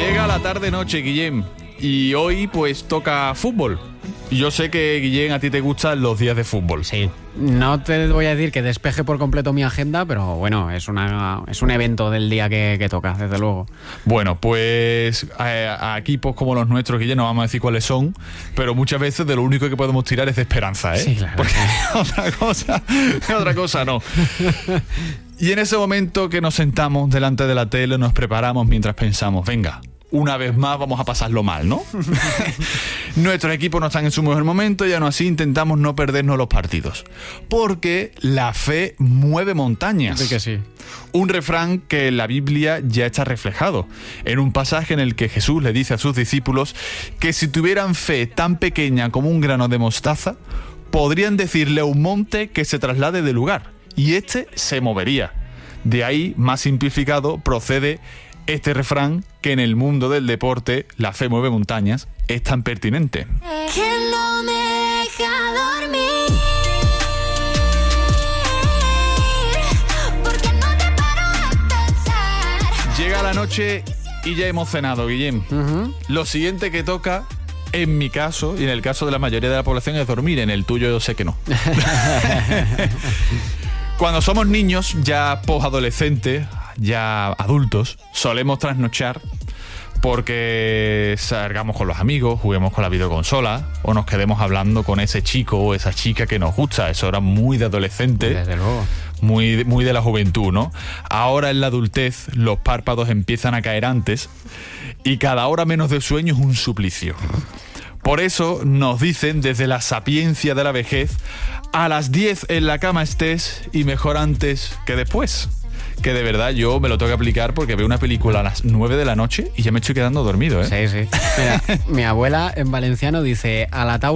Llega la tarde-noche, Guillem, y hoy pues toca fútbol. Yo sé que, Guillem, a ti te gustan los días de fútbol. Sí, no te voy a decir que despeje por completo mi agenda, pero bueno, es un evento del día que toca, desde luego. Bueno, pues a equipos como los nuestros, Guillem, no vamos a decir cuáles son, pero muchas veces de lo único que podemos tirar es de esperanza, ¿eh? Sí, claro. Porque otra cosa no. Y en ese momento que nos sentamos delante de la tele, nos preparamos mientras pensamos, venga, una vez más vamos a pasarlo mal, ¿no? Nuestros equipos no están en su mejor momento y aún así intentamos no perdernos los partidos. Porque la fe mueve montañas. Sí que sí. Un refrán que en la Biblia ya está reflejado, en un pasaje en el que Jesús le dice a sus discípulos que si tuvieran fe tan pequeña como un grano de mostaza, podrían decirle a un monte que se traslade de lugar, y este se movería. De ahí, más simplificado, procede este refrán que en el mundo del deporte, la fe mueve montañas, es tan pertinente. Que no me deja dormir, porque no te paro de pensar. Llega la noche y ya hemos cenado, Guillem. Lo siguiente que toca, en mi caso y en el caso de la mayoría de la población, es dormir. En el tuyo yo sé que no. Cuando somos niños, ya posadolescentes, ya adultos, solemos trasnochar porque salgamos con los amigos, juguemos con la videoconsola o nos quedemos hablando con ese chico o esa chica que nos gusta. Eso era muy de adolescente. Desde luego. Muy de la juventud, ¿no? Ahora en la adultez los párpados empiezan a caer antes y cada hora menos de sueño es un suplicio. Por eso nos dicen desde la sapiencia de la vejez, a las 10 en la cama estés y mejor antes que después. Que de verdad yo me lo tengo que aplicar porque veo una película a las 9 de la noche y ya me estoy quedando dormido, ¿eh? Sí, sí. Mira, mi abuela en valenciano dice a la tabla